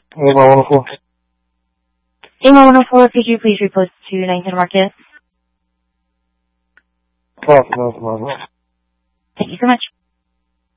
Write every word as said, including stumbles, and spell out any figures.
A one oh four. A one oh four, could you please repost to nineteen Marcus? Oh, no, no, no. Thank you so much.